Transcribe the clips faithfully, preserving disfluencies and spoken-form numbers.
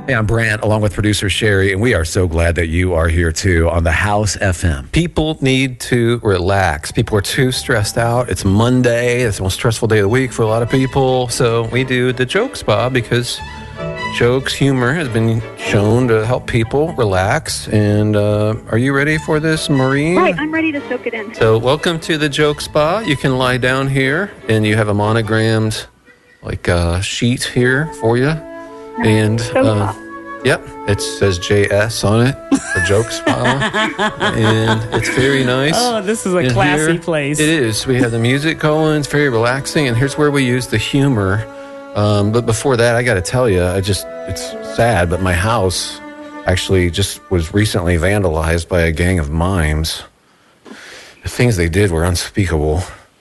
Hey, I'm Brant, along with producer Sherry, and we are so glad that you are here too on the House F M. People need to relax. People are too stressed out. It's Monday. It's the most stressful day of the week for a lot of people. So we do the Joke Spa because jokes, humor has been shown to help people relax. And uh, are you ready for this, Maureen? Right, I'm ready to soak it in. So welcome to the Joke Spa. You can lie down here, and you have a monogrammed like uh, sheet here for you. And uh, yep, it says J S on it, the Joke Spa, and it's very nice. Oh, this is a and classy here, place. It is. We have the music going. It's very relaxing, and here's where we use the humor. Um, but before that, I got to tell you, I just it's sad, but my house actually just was recently vandalized by a gang of mimes. The things they did were unspeakable.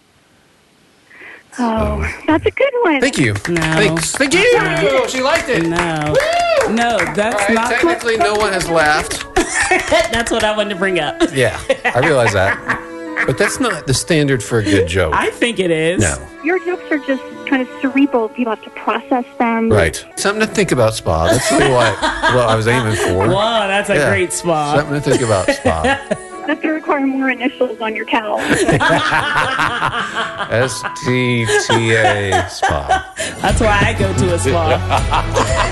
Oh, that's a good one. Thank you. No. Thanks. Thank you. No. She liked it. No. Woo! No, that's All right, not. technically, no one has laughed. That's what I wanted to bring up. Yeah, I realize that. But that's not the standard for a good joke. I think it is. No. Your jokes are just kind of cerebral. People have to process them. Right. Something to think about, Spa. That's really what, what I was aiming for. Wow, that's a Yeah. great spot. Something to think about, Spa. That's going to require more initials on your towel. S T T A Spa. That's why I go to a spa.